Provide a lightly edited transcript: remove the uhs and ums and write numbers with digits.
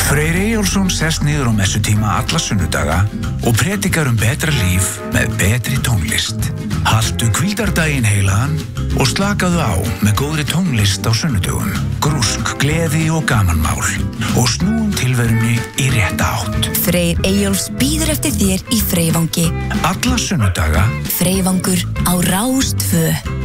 Freyr Eyjólfsson sest niður á messutíma alla sunnudaga og predikar betra líf með betri tónlist. Haltu hvíldardaginn heilagan og slakaðu á með góðri tónlist á sunnudögum, grúsk, gleði og gamanmál og snúum tilverunni í rétta átt. Freyr Eyjólfs bíður eftir þér í Freyvangi. Alla sunnudaga. Freyvangur á Rás 2.